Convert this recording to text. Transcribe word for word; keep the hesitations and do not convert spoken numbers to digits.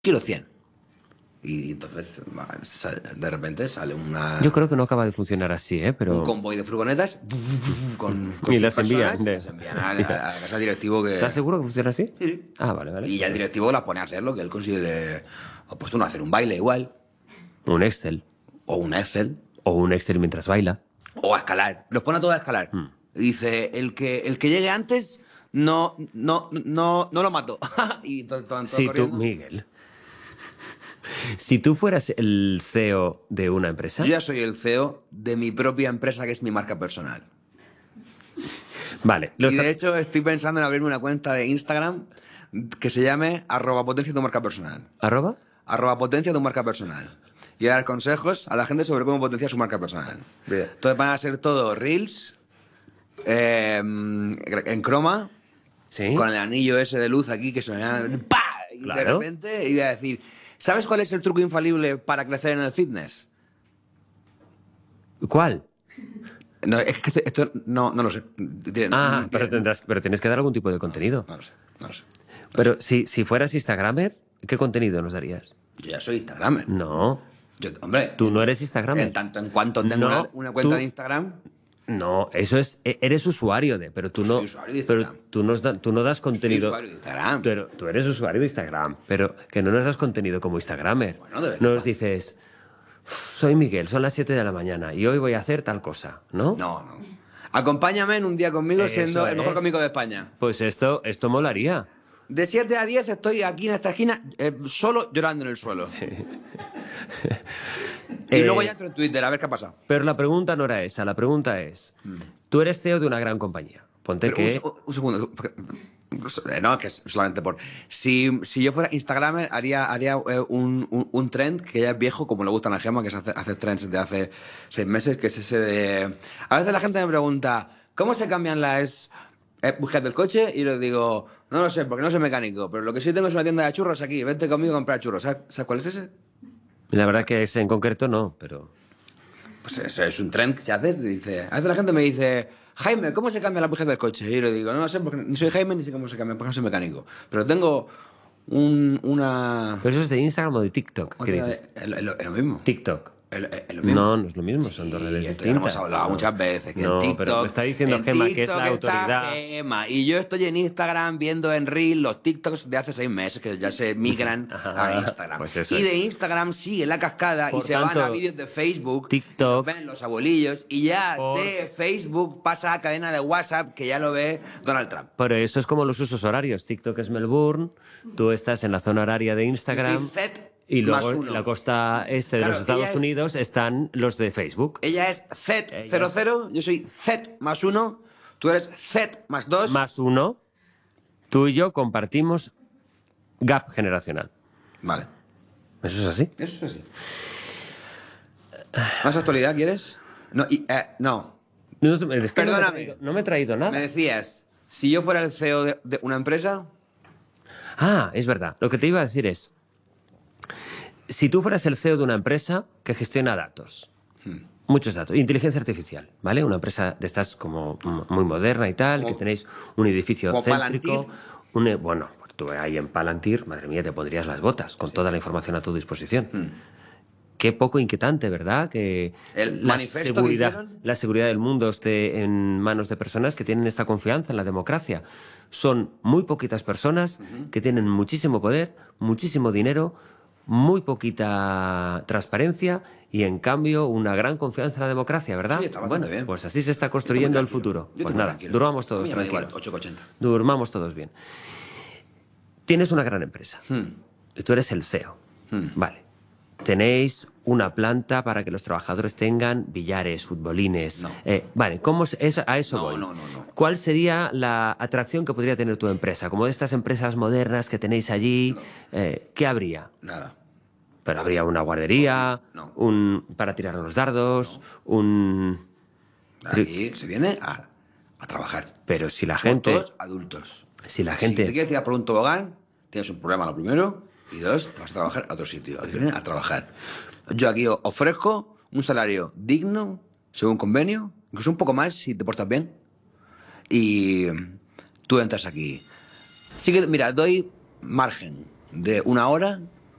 quiero cien. Y entonces, de repente sale una... Yo creo que no acaba de funcionar así, ¿eh? Pero... un convoy de furgonetas con, con y las envían, personas, de... las envían a, a, a la casa del directivo que... ¿Estás seguro que funciona así? Sí. Ah, vale, vale. Y ya el directivo las pone a hacer lo que él considere oportuno, hacer un baile igual. Un Excel. O un Excel. O un Excel mientras baila. O a escalar. Los pone a todos a escalar. Hmm. Y dice, el que, el que llegue antes, no, no, no, no lo mato. Y todo, todo, todo Sí, tú, corriendo. Miguel. Si tú fueras el C E O de una empresa... Yo ya soy el C E O de mi propia empresa, que es mi marca personal. Vale. Y Los de hecho estoy pensando en abrirme una cuenta de Instagram que se llame arroba potencia tu marca personal. ¿Arroba? Arroba potencia tu marca personal. Y dar consejos a la gente sobre cómo potenciar su marca personal. Bien. Entonces van a ser todo reels, eh, en croma, Sí. con el anillo ese de luz aquí que suena... ¡Pah! Y de Claro. repente iba a decir, ¿sabes cuál es el truco infalible para crecer en el fitness? ¿Cuál? No, es que esto, esto no, no lo sé. Ah, No, pero, tendrás, pero tienes que dar algún tipo de contenido. No lo sé, no lo sé. Pero si, si fueras Instagramer, ¿qué contenido nos darías? Yo ya soy Instagramer. No. Yo, hombre, Tú no eres Instagramer. en tanto en cuanto tengo No, una, una cuenta tú- de Instagram, No, eso es... e- Eres usuario de... Pero tú Yo soy no... usuario de pero Instagram. tú, nos da- tú no das contenido... usuario de Instagram. Pero tú eres usuario de Instagram. Pero que no nos das contenido como Instagramer. Bueno, de verdad. Nos dices... Soy Miguel, son las siete de la mañana y hoy voy a hacer tal cosa, ¿no? no, no. Acompáñame en un día conmigo Eso siendo el mejor es. cómico de España. Pues esto, esto molaría. De siete a diez estoy aquí en esta esquina eh, solo llorando en el suelo. Y Eh, luego ya entro en Twitter a ver qué ha pasado. Pero la pregunta no era esa, la pregunta es... Tú eres C E O de una gran compañía. Ponte Mm. Pero que... un, un segundo. porque- eh, No, que es solamente por... Si, si yo fuera Instagramer, haría, haría eh, un, un, un trend que ya es viejo, como le gustan a Gemma, que es hacer, hacer trends de hace seis meses, que es ese de... A veces la gente me pregunta, ¿cómo se cambian las eh, bujías del coche? Y les digo, no lo sé, porque no soy mecánico, pero lo que sí tengo es una tienda de churros aquí, vente conmigo a comprar churros. ¿Sabes, ¿Sabes cuál es ese? La verdad que ese en concreto no, pero... Pues eso es un trend que se hace. Dice, a veces la gente me dice, Jaime, ¿cómo se cambia la bujía del coche? Y yo le digo, no lo sé, porque ni soy Jaime ni sé cómo se cambia, porque no soy mecánico. Pero tengo un, una... Pero eso es de Instagram o de TikTok, ¿qué otra- dices? Es lo- es lo es lo mismo. TikTok. Es lo- es lo mismo. No, no es lo mismo, son dos redes Y esto distintas. ya lo hemos hablado ¿no? muchas veces. Que no, en TikTok, pero me está diciendo en Gemma que es la TikTok está autoridad. Gemma. Y yo estoy en Instagram viendo en Reel los TikToks de hace seis meses que ya se migran a Instagram. Pues eso y es. de Instagram sigue la cascada Por y se van a tanto, vídeos de Facebook. TikTok- Ven los abuelillos. Y ya Por- de Facebook pasa a cadena de WhatsApp que ya lo ve Donald Trump. Pero eso es como los usos horarios. TikTok es Melbourne, tú estás en la zona horaria de Instagram Estoy Z y luego más en uno. la costa este de Claro, los Estados ella es- Unidos están los de Facebook. Ella es Z cero cero, yo soy Z más uno, tú eres Z más dos. Más uno, tú y yo compartimos gap generacional. Vale. ¿Eso es así? Eso es así. ¿Más actualidad quieres? No, y, eh, no. No, es que no me he Perdóname. traído- no me he traído nada. Me decías, si yo fuera el C E O de, de una empresa, Ah, es verdad. Lo que te iba a decir es, si tú fueras el C E O de una empresa que gestiona datos, muchos datos, inteligencia artificial, ¿vale? Una empresa de estas como mm, muy moderna y tal, Como- que tenéis un edificio como céntrico, Palantir. un, e- bueno, pues tú ahí en Palantir, madre mía, te pondrías las botas con toda la información a tu disposición. Qué poco inquietante, ¿verdad? Que El la manifiesto que seguridad, hicieron. la seguridad del mundo esté en manos de personas que tienen esta confianza en la democracia. Son muy poquitas personas que tienen muchísimo poder, muchísimo dinero, muy poquita transparencia y, en cambio, una gran confianza en la democracia, ¿verdad? Sí, está bastante bueno, bien. pues así se está Yo estoy construyendo muy el tranquilo. futuro. Yo Pues estoy muy nada, tranquilo. durmamos A todos mí me da igual, tranquilos. ocho ochenta. Durmamos todos bien. Tienes una gran empresa. Y tú eres el C E O. Vale. Tenéis una planta para que los trabajadores tengan billares, futbolines. No. Eh, vale, ¿cómo es, eso- a eso No, voy? no, no, no. ¿Cuál sería la atracción que podría tener tu empresa? Como de estas empresas modernas que tenéis allí, eh, ¿qué habría? Nada. Pero habría una guardería, No. un para tirar los dardos, un... Aquí se viene a, a trabajar. Pero si la Somos gente... todos adultos. Si la Si gente... te quieres tirar por un tobogán, tienes un problema lo primero, y dos, vas a trabajar a otro sitio. Aquí viene a trabajar. Yo aquí o- ofrezco un salario digno, según convenio, incluso un poco más si te portas bien, y tú entras aquí. Sí que, mira, doy margen de una hora